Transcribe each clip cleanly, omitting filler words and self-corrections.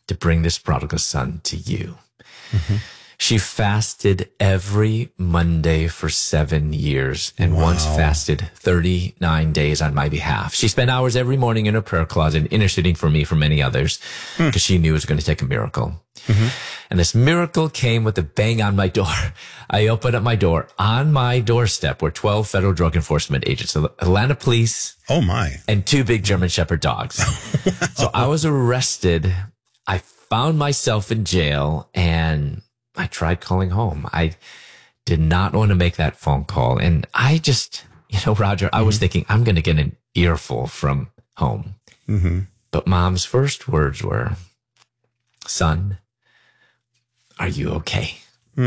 to bring this prodigal son to you. Mm-hmm. She fasted every Monday for 7 years and once fasted 39 days on my behalf. She spent hours every morning in her prayer closet interceding for me, for many others, because she knew it was going to take a miracle. Mm-hmm. And this miracle came with a bang on my door. I opened up my door. On my doorstep were 12 federal drug enforcement agents, Atlanta police. Oh, my. And 2 big German Shepherd dogs. Wow. So I was arrested. I found myself in jail, and I tried calling home. I did not want to make that phone call. And I just, Roger, I was thinking I'm going to get an earful from home. Mm-hmm. But Mom's first words were, "Son, are you okay?"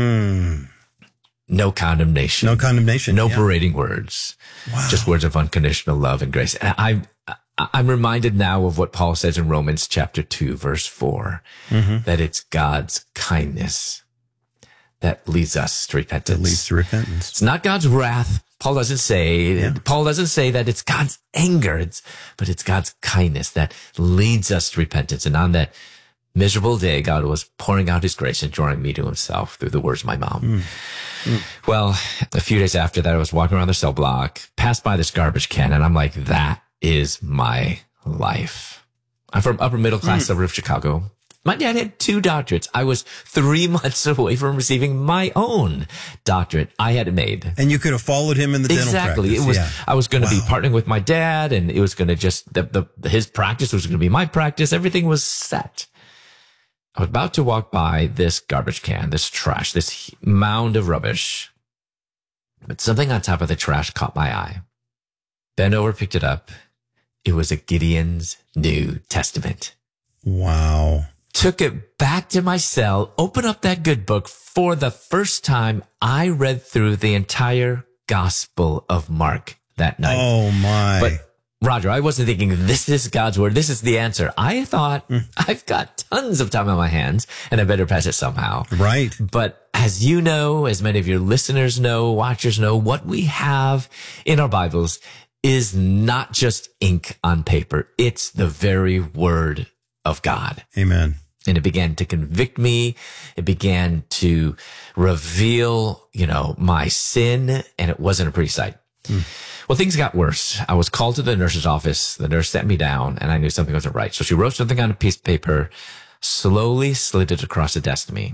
No condemnation. No condemnation. No berating words. Wow. Just words of unconditional love and grace. And I'm reminded now of what Paul says in Romans chapter 2, verse 4, that it's God's kindness that leads us to repentance. That leads to repentance. It's not God's wrath. Paul doesn't say that it's God's anger, but it's God's kindness that leads us to repentance. And on that miserable day, God was pouring out his grace and drawing me to himself through the words of my mom. Well, a few days after that, I was walking around the cell block, passed by this garbage can, and I'm like, that is my life. I'm from upper middle class suburb of Chicago. My dad had 2 doctorates. I was 3 months away from receiving my own doctorate. I had it made. And you could have followed him in the dental practice. Exactly. I was going to be partnering with my dad, and it was going to just, his practice was going to be my practice. Everything was set. I was about to walk by this garbage can, this trash, this mound of rubbish. But something on top of the trash caught my eye. Bent over, picked it up. It was a Gideon's New Testament. Wow. Took it back to my cell, opened up that good book. For the first time, I read through the entire Gospel of Mark that night. Oh, my. But Roger, I wasn't thinking this is God's word. This is the answer. I thought I've got tons of time on my hands and I better pass it somehow. Right. But as you know, as many of your listeners know, watchers know, what we have in our Bibles is not just ink on paper. It's the very word of God. Amen. And it began to convict me. It began to reveal, my sin, and it wasn't a pretty sight. Well, things got worse. I was called to the nurse's office. The nurse sat me down, and I knew something wasn't right. So she wrote something on a piece of paper, slowly slid it across the desk to me.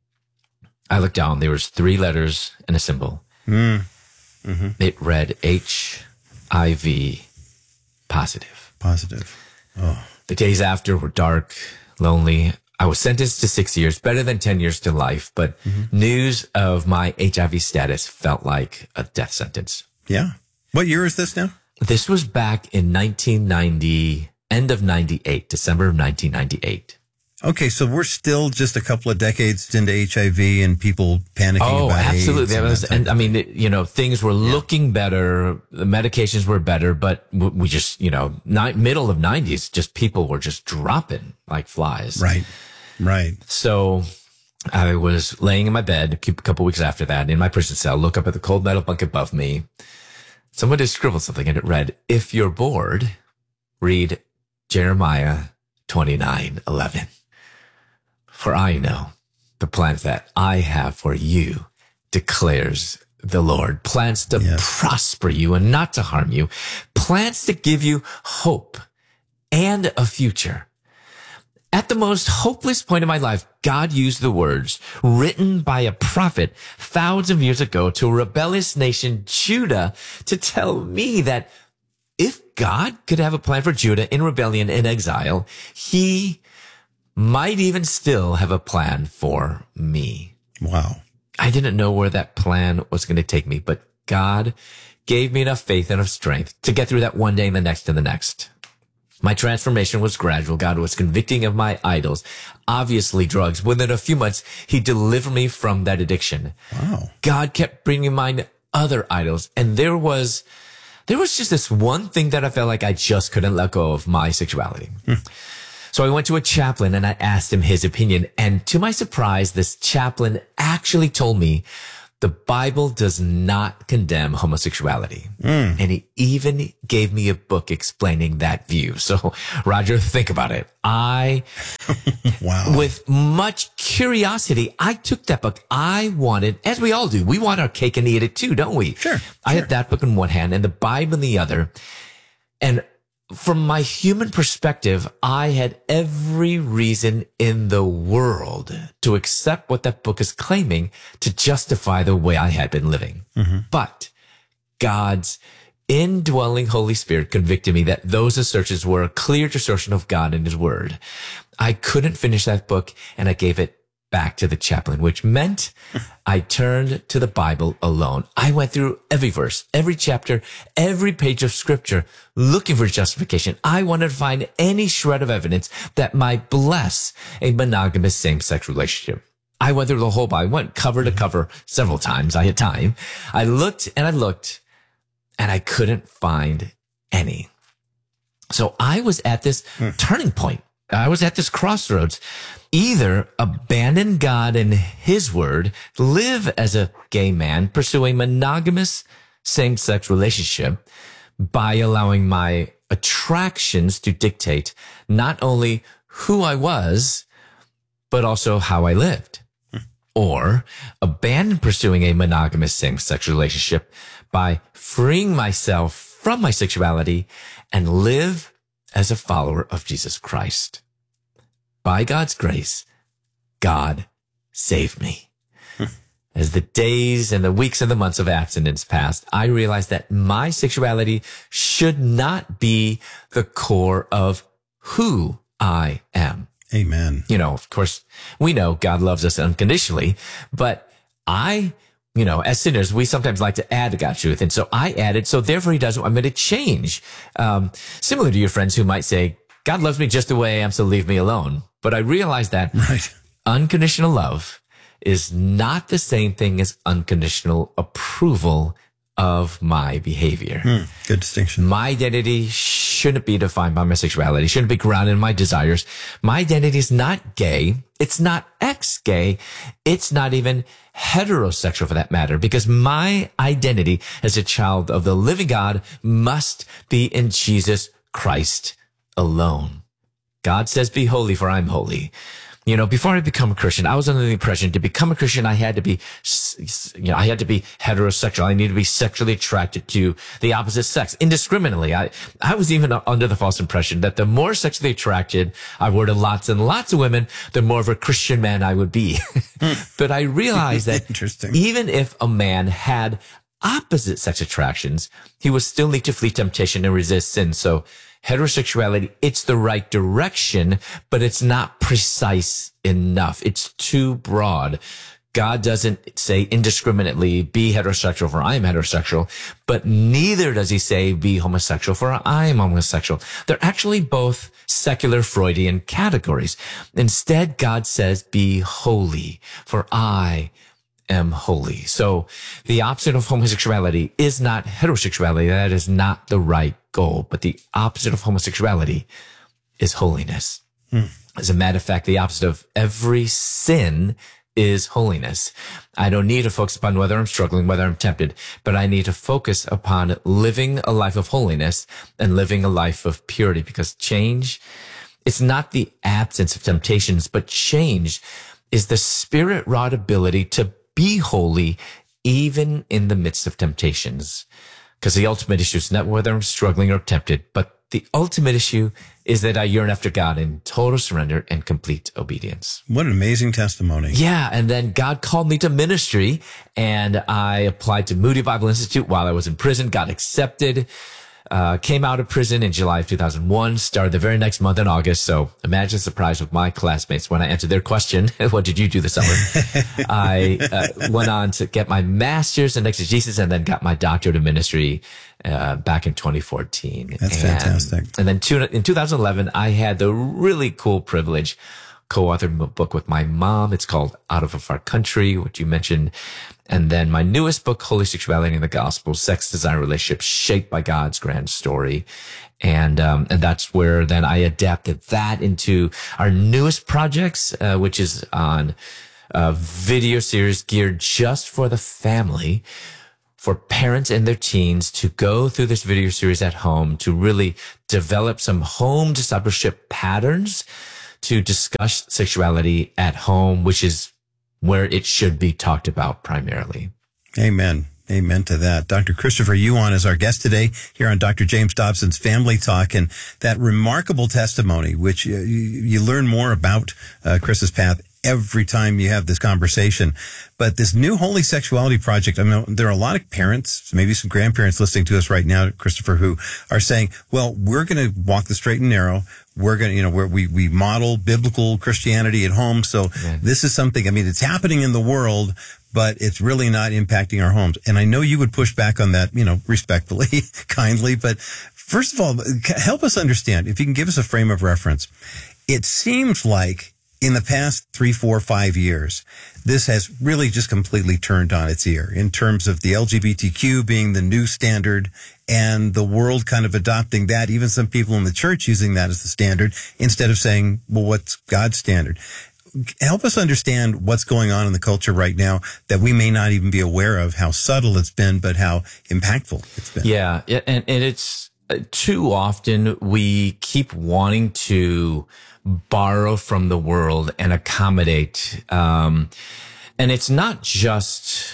I looked down. There was 3 letters and a symbol. It read HIV positive. Positive. Oh. The days after were dark, lonely. I was sentenced to 6 years, better than 10 years to life, but news of my HIV status felt like a death sentence. Yeah. What year is this now? This was back in 1990, end of 98, December of 1998. Okay, so we're still just a couple of decades into HIV and people panicking about AIDS. Oh, absolutely. Things were looking better. The medications were better, but we just, middle of 90s, just people were just dropping like flies. Right. So I was laying in my bed a couple weeks after that in my prison cell, look up at the cold metal bunk above me. Someone had scribbled something and it read, "If you're bored, read Jeremiah 29:11. For I know the plans that I have for you, declares the Lord. Plans to prosper you and not to harm you. Plans to give you hope and a future." At the most hopeless point in my life, God used the words written by a prophet thousands of years ago to a rebellious nation, Judah, to tell me that if God could have a plan for Judah in rebellion and exile, he might even still have a plan for me. Wow. I didn't know where that plan was going to take me, but God gave me enough faith and enough strength to get through that one day and the next and the next. My transformation was gradual. God was convicting of my idols, obviously drugs. Within a few months, he delivered me from that addiction. Wow. God kept bringing mine other idols. And there was just this one thing that I felt like I just couldn't let go of, my sexuality. So I went to a chaplain and I asked him his opinion. And to my surprise, this chaplain actually told me The Bible does not condemn homosexuality. And he even gave me a book explaining that view. So, Roger, think about it. Wow. With much curiosity, I took that book. I wanted, as we all do, we want our cake and eat it too, don't we? Sure. I had that book in one hand and the Bible in the other. And from my human perspective, I had every reason in the world to accept what that book is claiming to justify the way I had been living. But God's indwelling Holy Spirit convicted me that those assertions were a clear distortion of God and his word. I couldn't finish that book and I gave it back to the chaplain, which meant I turned to the Bible alone. I went through every verse, every chapter, every page of scripture looking for justification. I wanted to find any shred of evidence that might bless a monogamous same-sex relationship. I went through the whole Bible. I went cover to cover several times. I had time. I looked and I couldn't find any. So I was at this turning point. I was at this crossroads. Either abandon God and his word, live as a gay man, pursuing monogamous same-sex relationship by allowing my attractions to dictate not only who I was, but also how I lived. Or abandon pursuing a monogamous same-sex relationship by freeing myself from my sexuality and live as a follower of Jesus Christ. By God's grace, God saved me. As the days and the weeks and the months of abstinence passed, I realized that my sexuality should not be the core of who I am. Amen. You know, of course, we know God loves us unconditionally, but as sinners, we sometimes like to add to God's truth. And so I added, so therefore he doesn't want me to change. Similar to your friends who might say, God loves me just the way I am, so leave me alone. But I realized that unconditional love is not the same thing as unconditional approval of my behavior. Good distinction. My identity shouldn't be defined by my sexuality, shouldn't be grounded in my desires. My identity is not gay. It's not ex-gay. It's not even heterosexual for that matter, because my identity as a child of the living God must be in Jesus Christ alone. God says, be holy for I'm holy. Before I become a Christian, I was under the impression to become a Christian, I had to be heterosexual. I needed to be sexually attracted to the opposite sex indiscriminately. I was even under the false impression that the more sexually attracted I were to lots and lots of women, the more of a Christian man I would be. But I realized that even if a man had opposite sex attractions, he would still need to flee temptation and resist sin. So heterosexuality, it's the right direction, but it's not precise enough. It's too broad. God doesn't say indiscriminately, be heterosexual for I am heterosexual, but neither does he say be homosexual for I am homosexual. They're actually both secular Freudian categories. Instead, God says be holy for I am holy. So the opposite of homosexuality is not heterosexuality. That is not the right goal. But the opposite of homosexuality is holiness. As a matter of fact, the opposite of every sin is holiness. I don't need to focus upon whether I'm struggling, whether I'm tempted, but I need to focus upon living a life of holiness and living a life of purity, because change, it's not the absence of temptations, but change is the spirit-wrought ability to be holy even in the midst of temptations. Because the ultimate issue is not whether I'm struggling or tempted, but the ultimate issue is that I yearn after God in total surrender and complete obedience. What an amazing testimony. Yeah. And then God called me to ministry, and I applied to Moody Bible Institute while I was in prison, got accepted, came out of prison in July of 2001, started the very next month in August. So imagine the surprise with my classmates when I answered their question, what did you do this summer? I went on to get my master's in exegesis and then got my doctorate in ministry back in 2014. That's fantastic. And then in 2011, I had the really cool privilege co-authored a book with my mom. It's called Out of a Far Country, which you mentioned. And then my newest book, Holy Sexuality in the Gospel, Sex, Desire, Relationships Shaped by God's Grand Story. And that's where then I adapted that into our newest projects, which is on video series geared just for the family, for parents and their teens to go through this video series at home to really develop some home discipleship patterns to discuss sexuality at home, which is where it should be talked about primarily. Amen. Amen to that. Dr. Christopher Yuan is our guest today here on Dr. James Dobson's Family Talk, and that remarkable testimony, which you learn more about Chris's path every time you have this conversation. But this new Holy Sexuality Project, I mean, there are a lot of parents, maybe some grandparents listening to us right now, Christopher, who are saying, well, we're going to walk the straight and narrow. We're going to, we model biblical Christianity at home. So this is something, I mean, it's happening in the world, but it's really not impacting our homes. And I know you would push back on that, respectfully, kindly. But first of all, help us understand, if you can give us a frame of reference. It seems like in the past 3, 4, 5 years, this has really just completely turned on its ear in terms of the LGBTQ being the new standard and the world kind of adopting that, even some people in the church using that as the standard instead of saying, well, what's God's standard? Help us understand what's going on in the culture right now that we may not even be aware of, how subtle it's been, but how impactful it's been. Yeah. And it's too often we keep wanting to borrow from the world and accommodate. And it's not just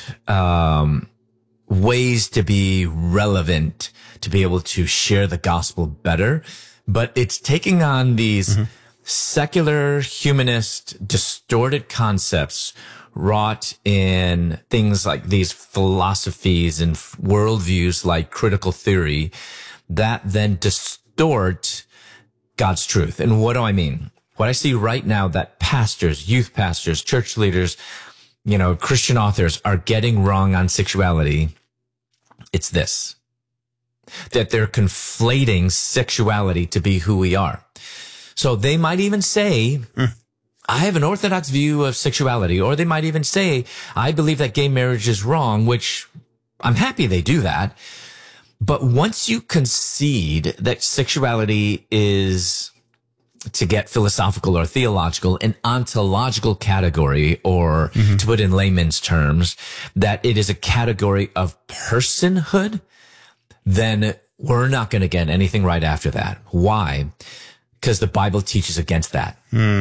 ways to be relevant, to be able to share the gospel better, but it's taking on these secular, humanist, distorted concepts wrought in things like these philosophies and worldviews like critical theory that then distort God's truth. And what do I mean? What I see right now that pastors, youth pastors, church leaders, Christian authors are getting wrong on sexuality. It's this, that they're conflating sexuality to be who we are. So they might even say, I have an orthodox view of sexuality, or they might even say, I believe that gay marriage is wrong, which I'm happy they do that. But once you concede that sexuality is, to get philosophical or theological, an ontological category, or to put in layman's terms, that it is a category of personhood, then we're not going to get anything right after that. Why? Because the Bible teaches against that.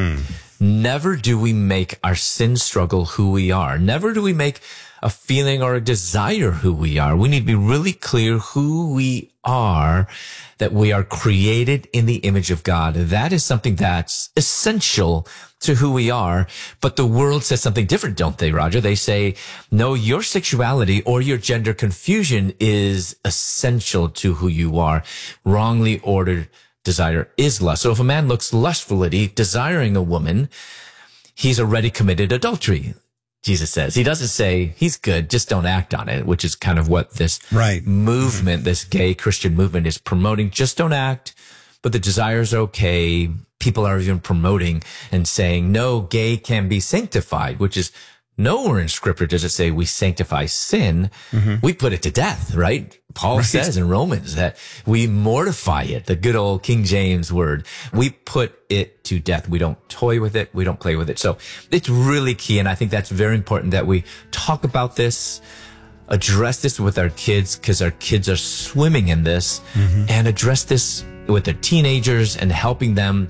Never do we make our sin struggle who we are. Never do we make a feeling or a desire who we are. We need to be really clear who we are, that we are created in the image of God. That is something that's essential to who we are. But the world says something different, don't they, Roger? They say, no, your sexuality or your gender confusion is essential to who you are. Wrongly ordered desire is lust. So if a man looks lustfully, desiring a woman, he's already committed adultery, Jesus says. He doesn't say he's good, just don't act on it, which is kind of what this movement, this gay Christian movement is promoting. Just don't act, but the desire's okay. People are even promoting and saying, no, gay can be sanctified, which is nowhere in scripture does it say we sanctify sin. We put it to death, right? Paul says in Romans that we mortify it, the good old King James word. We put it to death. We don't toy with it. We don't play with it. So it's really key. And I think that's very important that we talk about this, address this with our kids, because our kids are swimming in this, and address this with their teenagers and helping them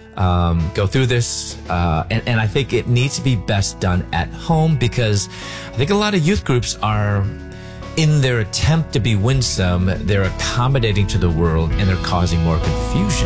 go through this. And I think it needs to be best done at home, because I think a lot of youth groups are, in their attempt to be winsome, they're accommodating to the world and they're causing more confusion.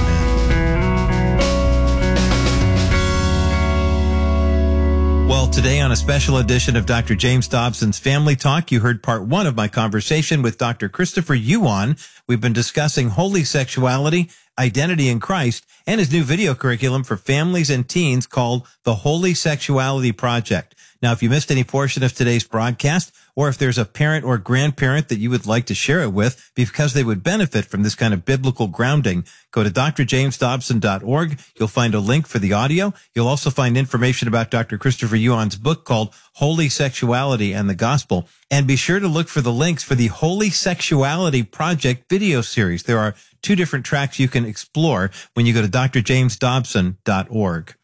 Amen. Well, today on a special edition of Dr. James Dobson's Family Talk, you heard part 1 of my conversation with Dr. Christopher Yuan. We've been discussing holy sexuality, identity in Christ, and his new video curriculum for families and teens called the Holy Sexuality Project. Now, if you missed any portion of today's broadcast, or if there's a parent or grandparent that you would like to share it with because they would benefit from this kind of biblical grounding, go to drjamesdobson.org. You'll find a link for the audio. You'll also find information about Dr. Christopher Yuan's book called Holy Sexuality and the Gospel. And be sure to look for the links for the Holy Sexuality Project video series. There are 2 different tracks you can explore when you go to drjamesdobson.org.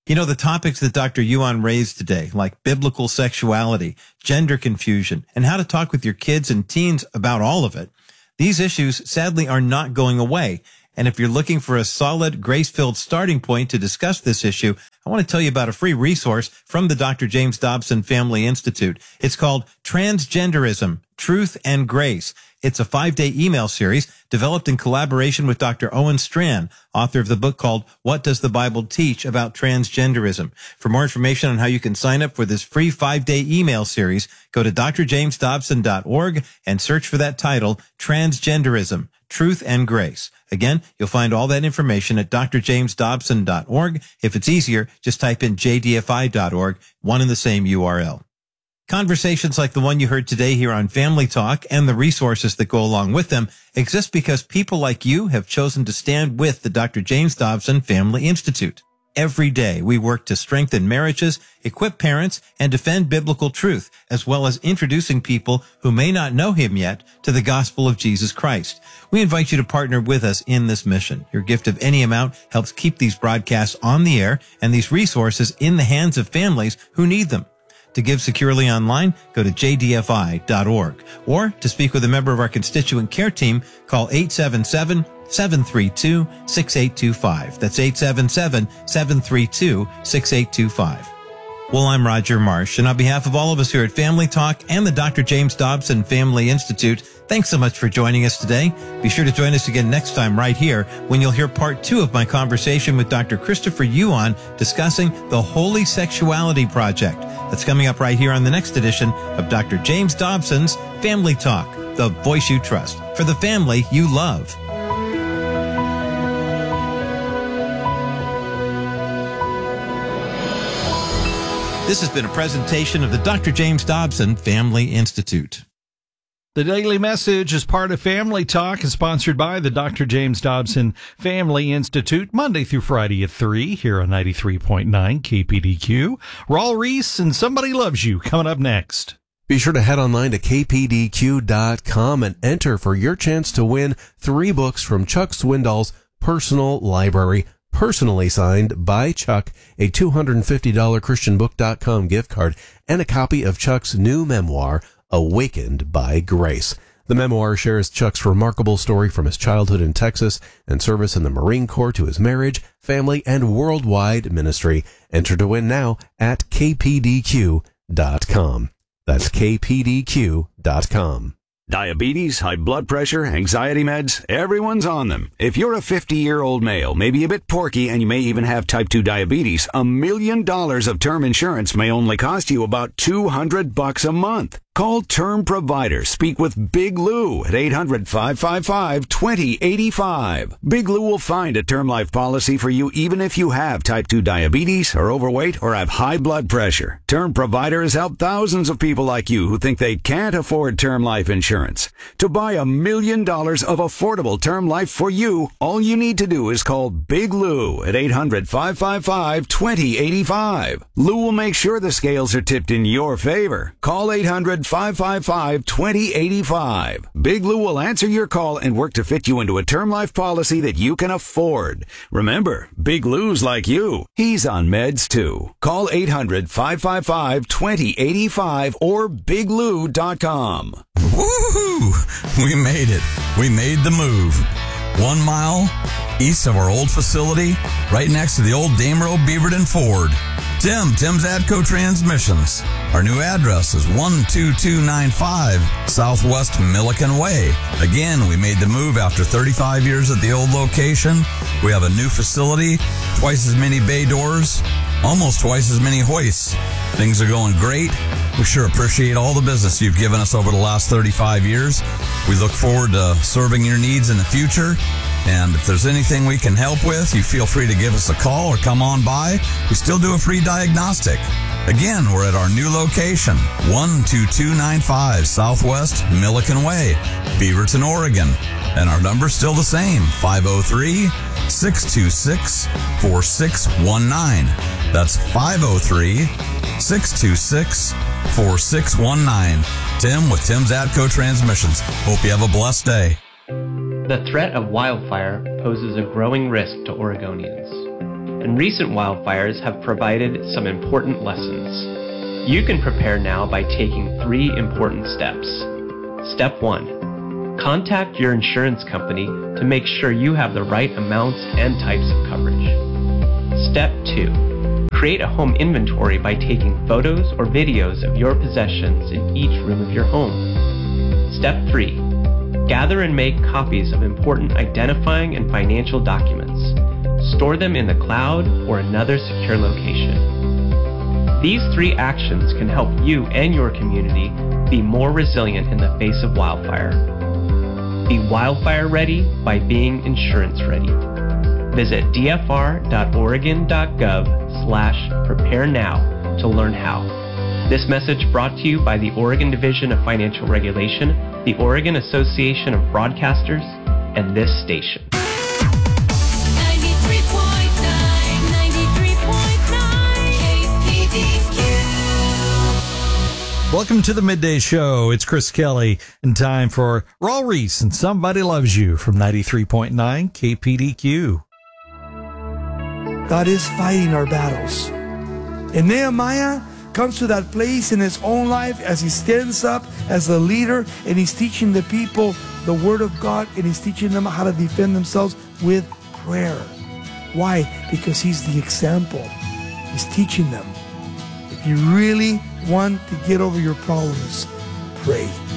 You know, the topics that Dr. Yuan raised today, like biblical sexuality, gender confusion, and how to talk with your kids and teens about all of it, these issues sadly are not going away. And if you're looking for a solid, grace-filled starting point to discuss this issue, I want to tell you about a free resource from the Dr. James Dobson Family Institute. It's called Transgenderism, Truth and Grace. It's a 5-day email series developed in collaboration with Dr. Owen Strachan, author of the book called What Does the Bible Teach About Transgenderism? For more information on how you can sign up for this free 5-day email series, go to drjamesdobson.org and search for that title, Transgenderism, Truth and Grace. Again, you'll find all that information at drjamesdobson.org. If it's easier, just type in jdfi.org, one in the same URL. Conversations like the one you heard today here on Family Talk and the resources that go along with them exist because people like you have chosen to stand with the Dr. James Dobson Family Institute. Every day we work to strengthen marriages, equip parents, and defend biblical truth, as well as introducing people who may not know him yet to the gospel of Jesus Christ. We invite you to partner with us in this mission. Your gift of any amount helps keep these broadcasts on the air and these resources in the hands of families who need them. To give securely online, go to jdfi.org. Or to speak with a member of our constituent care team, call 877-732-6825. That's 877-732-6825. Well, I'm Roger Marsh, and on behalf of all of us here at Family Talk and the Dr. James Dobson Family Institute, thanks so much for joining us today. Be sure to join us again next time right here when you'll hear part 2 of my conversation with Dr. Christopher Yuan discussing the Holy Sexuality Project. That's coming up right here on the next edition of Dr. James Dobson's Family Talk, the voice you trust, for the family you love. This has been a presentation of the Dr. James Dobson Family Institute. The Daily Message is part of Family Talk and sponsored by the Dr. James Dobson Family Institute, Monday through Friday at 3 here on 93.9 KPDQ. Raul Reese and Somebody Loves You coming up next. Be sure to head online to kpdq.com and enter for your chance to win 3 books from Chuck Swindoll's personal library, personally signed by Chuck, a $250 ChristianBook.com gift card, and a copy of Chuck's new memoir, Awakened by Grace. The memoir shares Chuck's remarkable story from his childhood in Texas and service in the Marine Corps to his marriage, family, and worldwide ministry. Enter to win now at kpdq.com. That's kpdq.com. Diabetes, high blood pressure, anxiety meds, everyone's on them. If you're a 50-year-old male, maybe a bit porky, and you may even have type 2 diabetes, $1 million of term insurance may only cost you about $200 a month. Call Term Provider. Speak with Big Lou at 800-555-2085. Big Lou will find a term life policy for you even if you have type 2 diabetes, are overweight, or have high blood pressure. Term Provider has helped thousands of people like you who think they can't afford term life insurance. To buy $1 million of affordable term life for you, all you need to do is call Big Lou at 800-555-2085. Lou will make sure the scales are tipped in your favor. Call 800-555-2085. Big Lou will answer your call and work to fit you into a term life policy that you can afford. Remember, Big Lou's like you. He's on meds too. Call 800-555-2085 or biglou.com. Woohoo! We made it. We made the move. 1 mile east of our old facility, right next to the old Damerow Beaverton Ford. Tim's Atco Transmissions. Our new address is 12295 Southwest Milliken Way. Again, we made the move after 35 years at the old location. We have a new facility, twice as many bay doors, almost twice as many hoists. Things are going great. We sure appreciate all the business you've given us over the last 35 years. We look forward to serving your needs in the future. And if there's anything we can help with, you feel free to give us a call or come on by. We still do a free diagnostic. Again, we're at our new location, 12295 Southwest Milliken Way, Beaverton, Oregon. And our number's still the same, 503-626-4619. That's 503-626-4619. Tim with Tim's Atco Transmissions. Hope you have a blessed day. The threat of wildfire poses a growing risk to Oregonians. and recent wildfires have provided some important lessons. You can prepare now by taking 3 important steps. Step 1. Contact your insurance company to make sure you have the right amounts and types of coverage. Step 2. Create a home inventory by taking photos or videos of your possessions in each room of your home. Step 3. Gather and make copies of important identifying and financial documents. Store them in the cloud or another secure location. These 3 actions can help you and your community be more resilient in the face of wildfire. Be wildfire ready by being insurance ready. Visit dfr.oregon.gov/prepare now to learn how. This message brought to you by the Oregon Division of Financial Regulation, the Oregon Association of Broadcasters, and this station. 93.9 KPDQ. Welcome to the Midday Show. It's Chris Kelly, and time for Raul Reese and Somebody Loves You from 93.9 KPDQ. God is fighting our battles. And Nehemiah comes to that place in his own life as he stands up as a leader and he's teaching the people the word of God, and he's teaching them how to defend themselves with prayer. Why? Because he's the example. He's teaching them. If you really want to get over your problems, pray.